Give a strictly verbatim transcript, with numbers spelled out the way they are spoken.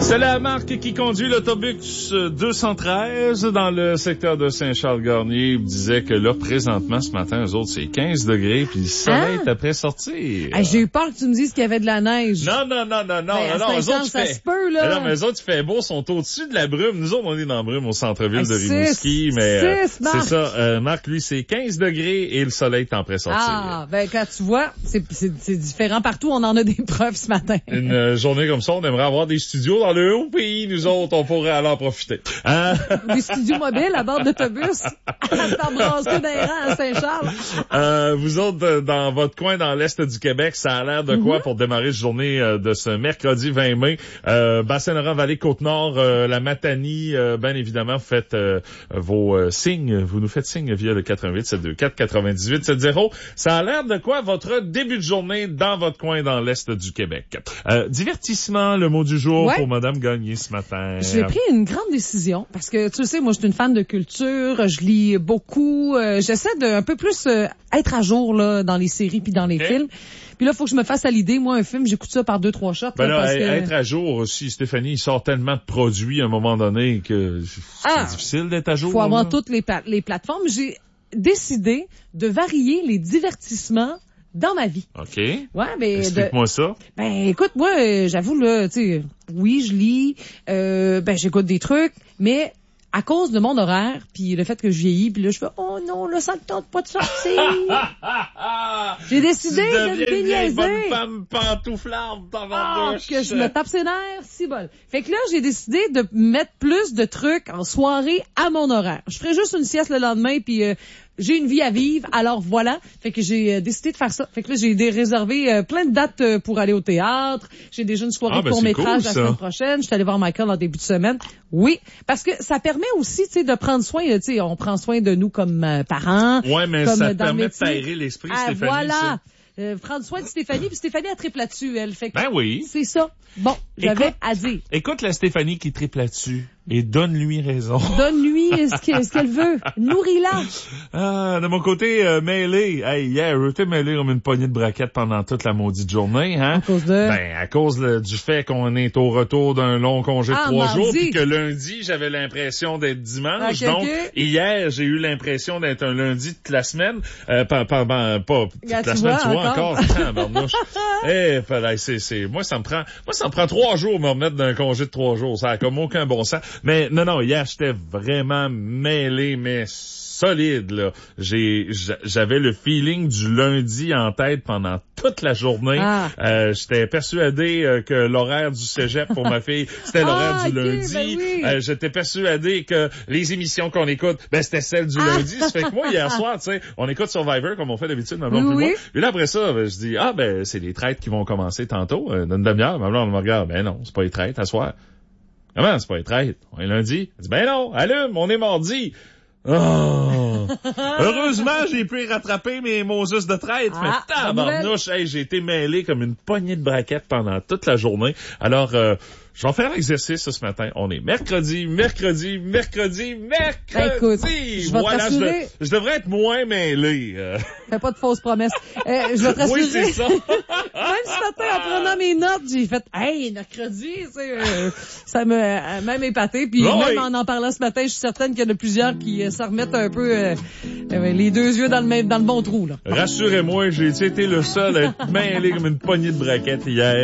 C'est la marque qui conduit l'autobus deux cent treize dans le secteur de Saint-Charles-Garnier. Il me disait que là, présentement, ce matin, eux autres, c'est quinze degrés, puis le soleil est après sortir. Ah, j'ai eu peur que tu me dises qu'il y avait de la neige. Non, non, non, non, non. Ben, non, eux autres, ça fait... se peut, là. Non, mais eux autres, il fait beau, sont au-dessus de la brume. Nous autres, on est dans la brume au centre-ville hey, de Rimouski, six, mais six, euh, c'est ça. Euh, Marc, lui, c'est quinze degrés et le soleil est en prêt sortir. Ah, ben quand tu vois, c'est, c'est, c'est différent partout. On en a des preuves ce matin. Une euh, journée comme ça, on aimerait avoir des studios dans le haut pays. Nous autres, on pourrait aller en profiter. Hein? Des studios mobiles à bord d'autobus à faire brasser des rangs à Saint-Charles. Euh, vous autres, dans votre coin, dans l'Est du Québec, ça a l'air de quoi mm-hmm. pour démarrer cette journée euh, de ce mercredi vingt mai? Euh, Bas-Saint-Laurent, Vallée-Côte-Nord, euh, la Matanie, euh, bien évidemment, vous faites euh, vos euh, signes. Vous nous faites signe via le quatre un huit sept deux quatre quatre-vingt-dix-huit soixante. Ça a l'air de quoi votre début de journée dans votre coin, dans l'Est du Québec? Euh, divertissement, le mot du jour ouais. pour Madame Gagné ce matin. J'ai pris une grande décision parce que, tu sais, moi, je suis une fan de culture, je lis beaucoup, euh, j'essaie de un peu plus euh, être à jour là dans les séries puis dans les okay. films. Puis là, il faut que je me fasse à l'idée. Moi, un film, j'écoute ça par deux, trois shots. Ben là, là, parce que... être à jour aussi, Stéphanie, il sort tellement de produits à un moment donné que c'est ah, difficile d'être à jour. Il faut avoir là. toutes les, pa- les plateformes. J'ai décidé de varier les divertissements dans ma vie. OK. Ouais, mais explique-moi de... ça. Ben écoute, moi, euh, j'avoue là, tu sais, oui, je lis, euh, ben j'écoute des trucs, mais à cause de mon horaire, puis le fait que je vieillis, puis là je fais oh non, là ça me tente pas de sortir. J'ai décidé de me déniaiser. Bonne femme pantouflarde dans ma bouche. Que je me tape ses nerfs, si bol. Fait que là, j'ai décidé de mettre plus de trucs en soirée à mon horaire. Je ferai juste une sieste le lendemain, puis euh, j'ai une vie à vivre, alors voilà. Fait que j'ai euh, décidé de faire ça. Fait que là, j'ai des réservé euh, plein de dates euh, pour aller au théâtre. J'ai déjà une soirée ah, ben de court-métrage cool, la semaine prochaine. Je suis allée voir Michael en début de semaine. Oui, parce que ça permet aussi, tu sais, de prendre soin, tu sais, on prend soin de nous comme euh, parents. Ouais, mais comme, ça euh, permet de s'aérer l'esprit, ah, Stéphanie. Voilà. Ça. Euh, prendre soin de Stéphanie, puis Stéphanie, elle triple là-dessus, elle. Fait que ben oui. C'est ça. Bon, j'avais à dire. Écoute la Stéphanie qui triple là-dessus et donne-lui raison. Donne-lui ce qu'elle, ce qu'elle veut. Nourris-la. Ah, de mon côté, euh, mêlé. Hey, hier, yeah, j'étais mêlé comme une poignée de braquettes pendant toute la maudite journée, hein. À cause de? Ben, à cause le, du fait qu'on est au retour d'un long congé de ah, trois mardi. jours, puis que lundi, j'avais l'impression d'être dimanche. Okay, donc, okay. hier, j'ai eu l'impression d'être un lundi toute la semaine. Euh, pas, pas, pas, pas toute Là, la tu semaine, vois, tu vois, encore. encore. Eh, hey, c'est, c'est, moi, ça me prend, moi, ça me prend trois jours me remettre d'un congé de trois jours. Ça a comme aucun bon sens. Mais, non, non, hier, j'étais vraiment mêlé, mais solide, là. J'ai, j'avais le feeling du lundi en tête pendant toute la journée. Ah. Euh, j'étais persuadé euh, que l'horaire du cégep pour ma fille, c'était l'horaire ah, du okay, lundi. Ben oui. euh, j'étais persuadé que les émissions qu'on écoute, ben, c'était celles du ah. lundi. Ça fait que moi, hier soir, tu sais, on écoute Survivor comme on fait d'habitude, ma blonde oui. puis moi. Et là, après ça, ben, je dis, ah, ben, c'est les traites qui vont commencer tantôt, euh, dans une demi-heure. Ma blonde me regarde, ben non, c'est pas les traites, à soir. Comment, c'est pas les traites? On est lundi. Elle dit, ben non, allume, on est mardi. Oh! Heureusement, j'ai pu rattraper mes Moses de traite. Ah, mais tabarnouche, hey, j'ai été mêlé comme une poignée de braquettes pendant toute la journée. Alors, euh, je vais faire l'exercice ce matin. On est mercredi, mercredi, mercredi, mercredi. Écoute, je vais voilà, te rassurer. Je, de, je devrais être moins mêlé. Euh. Fais pas de fausses promesses. Euh, je vais te rassurer. Oui, c'est ça. Même ce matin, en prenant mes notes, j'ai fait, hey, mercredi, euh, ça m'a même épaté. Puis bon, même oui. en en parlant ce matin, je suis certaine qu'il y en a plusieurs qui euh, s'en remettent un peu euh, euh, les deux yeux dans le, même, dans le bon trou. Là. Rassurez-moi, j'ai été le seul à être mêlé comme une poignée de braquettes hier.